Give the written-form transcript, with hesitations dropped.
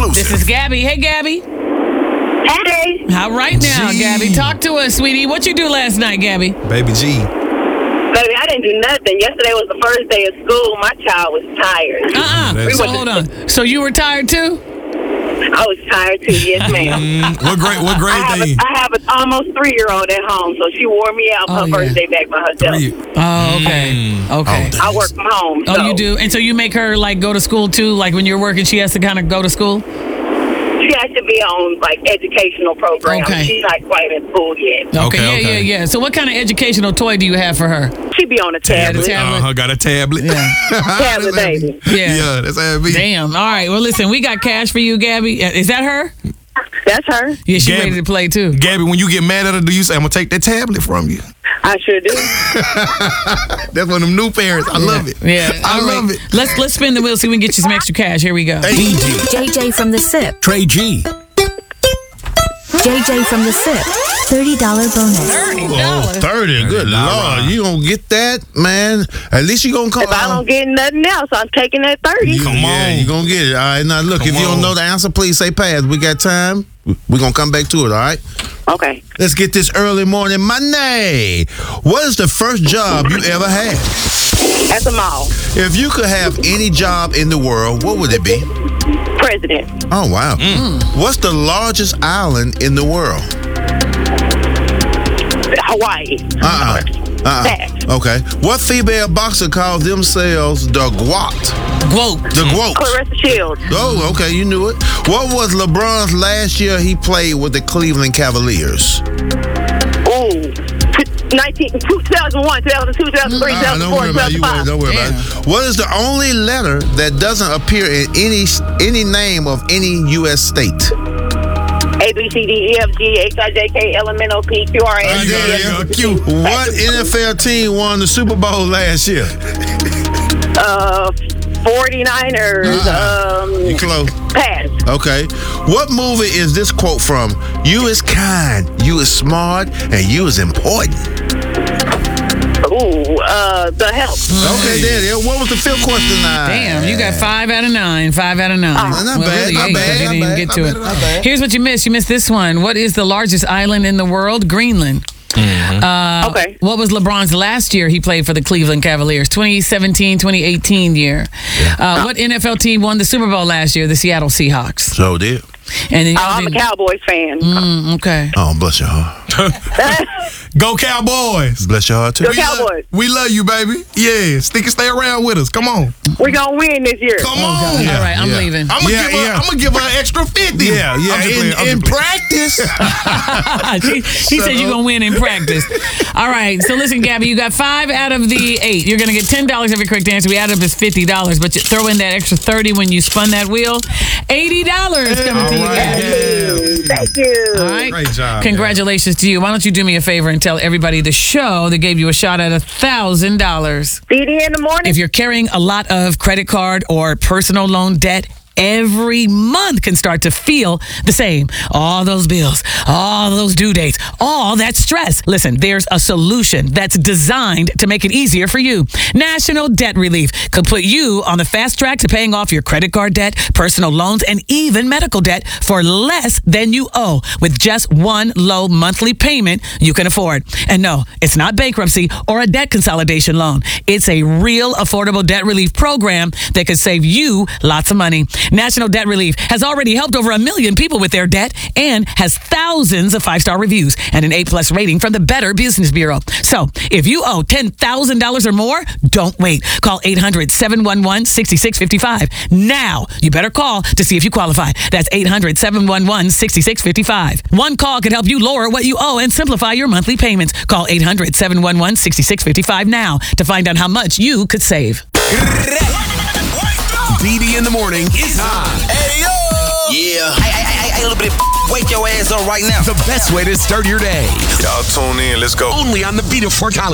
exclusive. This is Gabby. Hey, Gabby. Hey. All right now, Gee. Gabby. Talk to us, sweetie. What you do last night, Gabby? Baby G. Baby, I didn't do nothing. Yesterday was the first day of school. My child was tired. So hold on. So you were tired too? I was tired too, yes, ma'am. What grade they in? I have an almost 3-year-old at home, so she wore me out her first day back by herself. Oh, okay. Okay. I work from home. Oh, so. you do? And so you make her like go to school too? Like when you're working, she has to kind of go to school? She has to be on like educational programs. Okay. She's not quite in school yet. Okay, yeah. So what kind of educational toy do you have for her? She be on a tablet. Got a tablet. Yeah. Tablet, baby. Yeah. That's how it be. Damn. All right. Well, listen, we got cash for you, Gabby. Is that her? That's her. Yeah, she Gabby. ready to play too. Gabby, when you get mad at her, do you say, I'm going to take that tablet from you? I sure do. That's one of them new parents. I love it. Yeah. I All love right. it. Let's spin the wheel so we can get you some extra cash. Here we go. JJ from the SIP. Trey G. JJ from the SIP. $30 bonus. $30. 30. Good Lord. You going to get that, man. At least you going to come. If I don't get nothing else, I'm taking that 30. Come on. You going to get it. All right. Now, look, if you don't know the answer, please say pass. We got time. We're going to come back to it, all right? Okay. Let's get this early morning money. What is the first job you ever had? At the mall. If you could have any job in the world, what would it be? President. Oh, wow. What's the largest island in the world? Hawaii. Pass. Okay. What female boxer calls themselves the GWAT? The GWOT. Clarissa Shields. Oh, okay. You knew it. What was LeBron's last year he played with the Cleveland Cavaliers? Ooh. 2001, 2002, 2003, 2004, Don't worry about it. 2005. Don't worry about it. What is the only letter that doesn't appear in any name of any U.S. state? A, B, C, D, E, F, G, H, I, J, K, L, M, N, O, P, Q, R, S, T, U, V, W, X, Y, Z. What NFL team won the Super Bowl last year? 49ers. You close. Pass. Okay. What movie is this quote from? You is kind, you is smart, and you is important. Ooh, The Help. Okay, there. What was the fifth question? Damn, you got 5 out of 9. 5 out of 9. Not bad, really, not 8, bad, because you not didn't bad, get not to bad, it. not bad. Here's what you missed. You missed this one. What is the largest island in the world? Greenland. Okay. What was LeBron's last year he played for the Cleveland Cavaliers? 2017, 2018 year. What NFL team won the Super Bowl last year? The Seattle Seahawks. So did. And then I'm a Cowboys fan. okay. Oh, bless your heart. Go Cowboys. Bless your heart, too. Go Cowboys. We love you, baby. Yeah, stick and stay around with us. Come on. We're going to win this year. Come on. All right, I'm leaving. I'm gonna give her an extra 50. Yeah. In practice. He said you're going to win in practice. All right. So listen, Gabby, you got 5 out of the 8. You're going to get $10 every correct answer. We added up as $50, but you throw in that extra 30 when you spun that wheel. $80 coming to you, Gabby. Thank you. All right. Great job. Congratulations to you. Why don't you do me a favor and tell everybody the show that gave you a shot at $1,000. BD in the morning. If you're carrying a lot of credit card or personal loan debt, every month can start to feel the same. All those bills, all those due dates, all that stress. Listen, there's a solution that's designed to make it easier for you. National Debt Relief could put you on the fast track to paying off your credit card debt, personal loans, and even medical debt for less than you owe with just one low monthly payment you can afford. And no, it's not bankruptcy or a debt consolidation loan. It's a real affordable debt relief program that could save you lots of money. National Debt Relief has already helped over 1 million people with their debt and has thousands of 5-star reviews and an A+ rating from the Better Business Bureau. So if you owe $10,000 or more, don't wait. Call 800-711-6655. Now, you better call to see if you qualify. That's 800-711-6655. One call could help you lower what you owe and simplify your monthly payments. Call 800-711-6655 now to find out how much you could save. BD in the morning is on. Hey, yo! Yeah. Hey, little bit. Wake your ass up right now. The best way to start your day. Y'all tune in. Let's go. Only on the Beat of Fort Collins.